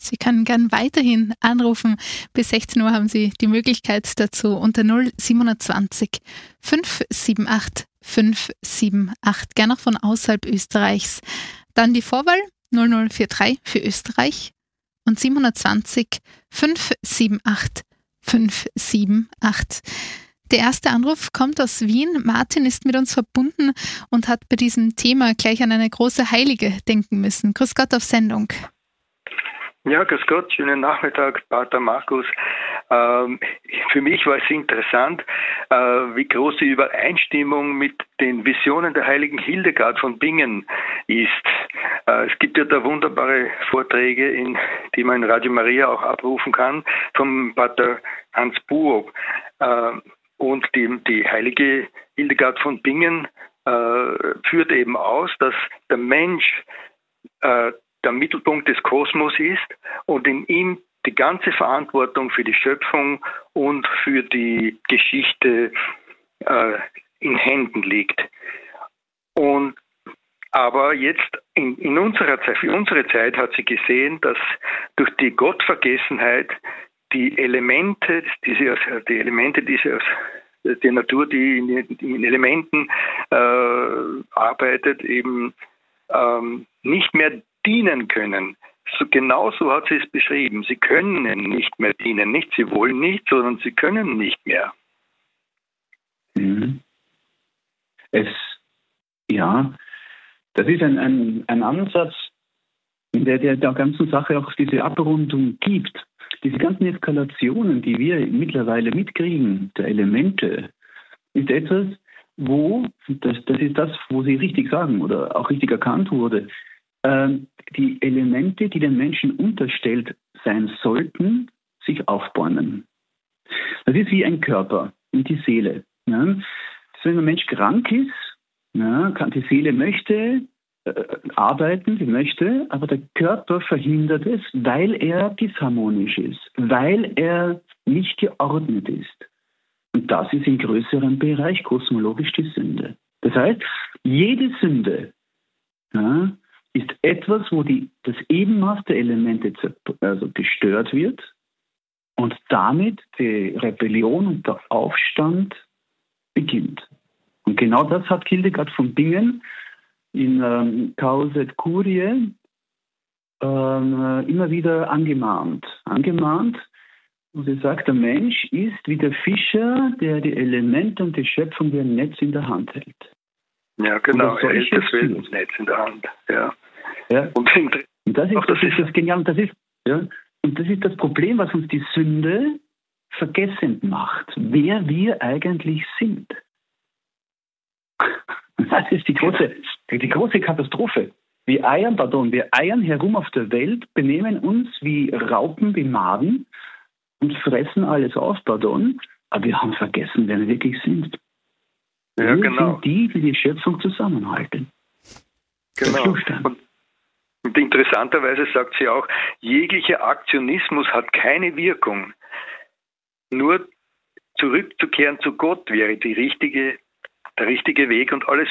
Sie können gern weiterhin anrufen. Bis 16 Uhr haben Sie die Möglichkeit dazu unter 0720 578 578, gern auch von außerhalb Österreichs. Dann die Vorwahl 0043 für Österreich und 720 578 578. Der erste Anruf kommt aus Wien. Martin ist mit uns verbunden und hat bei diesem Thema gleich an eine große Heilige denken müssen. Grüß Gott auf Sendung. Ja, grüß Gott, schönen Nachmittag, Pater Markus. Für mich war es interessant, wie groß die Übereinstimmung mit den Visionen der heiligen Hildegard von Bingen ist. Es gibt ja da wunderbare Vorträge, die man in Radio Maria auch abrufen kann, vom Pater Hans Buob. Und die heilige Hildegard von Bingen führt eben aus, dass der Mensch der Mittelpunkt des Kosmos ist und in ihm die ganze Verantwortung für die Schöpfung und für die Geschichte in Händen liegt. Aber jetzt in unserer Zeit, für unsere Zeit hat sie gesehen, dass durch die Gottvergessenheit die Elemente, die sie aus der Natur, die in Elementen arbeitet, eben nicht mehr dienen können. Genauso hat sie es beschrieben. Sie können nicht mehr dienen. Nicht sie wollen nicht, sondern sie können nicht mehr. Das ist ein Ansatz, der ganzen Sache auch diese Abrundung gibt. Diese ganzen Eskalationen, die wir mittlerweile mitkriegen, der Elemente, ist etwas, das ist das, wo Sie richtig sagen oder auch richtig erkannt wurde, die Elemente, die den Menschen unterstellt sein sollten, sich aufbäumen. Das ist wie ein Körper und die Seele. Ja? Wenn ein Mensch krank ist, die Seele möchte arbeiten, sie möchte, aber der Körper verhindert es, weil er disharmonisch ist, weil er nicht geordnet ist. Und das ist im größeren Bereich kosmologisch die Sünde. Das heißt, jede Sünde ist etwas, wo das Ebenmaß der Elemente gestört wird und damit die Rebellion und der Aufstand beginnt. Und genau das hat Hildegard von Bingen in Chaos et Curie immer wieder angemahnt. Und sie sagt, der Mensch ist wie der Fischer, der die Elemente und die Schöpfung wie ein Netz in der Hand hält. Ja, genau, er hält das Weltnetz in der Hand. Ja. Und das ist das Geniale. Und das ist das Problem, was uns die Sünde vergessend macht, wer wir eigentlich sind. Das ist die große Katastrophe. Wir eiern herum auf der Welt, benehmen uns wie Raupen, wie Maden und fressen alles auf, aber wir haben vergessen, wer wir wirklich sind. Ja, wir genau. sind die Schöpfung zusammenhalten. Genau. Und interessanterweise sagt sie auch, jeglicher Aktionismus hat keine Wirkung. Nur zurückzukehren zu Gott wäre der richtige Weg und alles